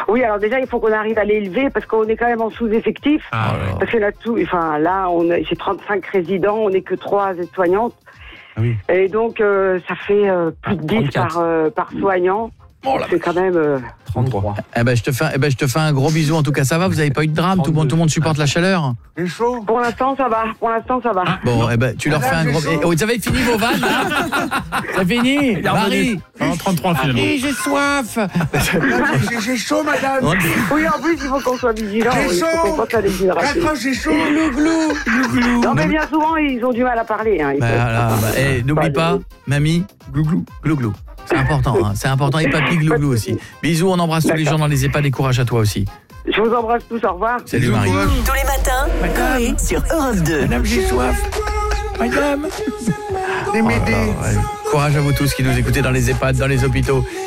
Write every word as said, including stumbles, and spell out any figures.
Oui, alors déjà, il faut qu'on arrive à l'élever parce qu'on est quand même en sous-effectif. Ah, parce que là, tout, enfin, là, on a, j'ai trente-cinq résidents, on n'est que trois aides-soignantes. Ah oui. Et donc, euh, ça fait euh, plus de dix par, euh, par soignant. Oh, la c'est quand même... Euh... trente-trois. Eh ben, je te fais, eh ben, je te fais un gros bisou. En tout cas, ça va, vous avez pas eu de drame, tout le monde, tout le monde supporte la chaleur. C'est chaud. Pour l'instant, ça va. Pour l'instant, ça va. Bon, eh ben, tu leur fais un gros... Eh, oh, vous avez fini vos vannes, là? C'est fini, Marie. En trente-trois, finalement. Marie, j'ai soif. J'ai, j'ai chaud, madame. Oui, en plus, il faut qu'on soit vigilant. J'ai Il faut chaud. qu'on pense à déshydrater. Quatre, j'ai chaud. Glou, glou, glou, glou. Non, mais bien souvent, ils ont du mal à parler. Hein. Ils Bah, peuvent- voilà, bah, eh, n'oublie pas, mamie, glouglou, glouglou. C'est important, hein, c'est important. Et papy, glouglou aussi. Bisous, on embrasse tous les gens dans les EHPAD et courage à toi aussi. Je vous embrasse tous, au revoir. Salut Marie. Tous les matins, Coé sur Europe deux. Madame, j'ai soif. Madame. Les m'aider. Alors, ouais, courage à vous tous qui nous écoutez dans les EHPAD, dans les hôpitaux.